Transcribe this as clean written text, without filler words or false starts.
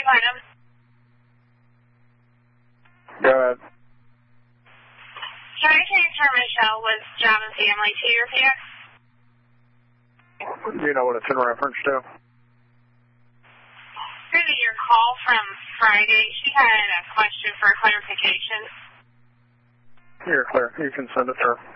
pardon? Go ahead. Trying to transfer Michelle with Job and Family to your repair. Do you know what it's in reference to? Through your call from Friday, she had a question for clarification. You're clear. You can send it to her.